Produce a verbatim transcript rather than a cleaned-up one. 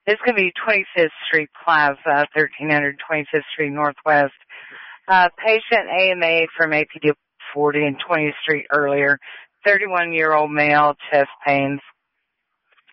It's going to be twenty-fifth Street Plaza, thirteen hundred twenty-fifth Street Northwest. Uh, patient A M A from A P D forty and twentieth Street earlier, thirty-one-year-old male, chest pains.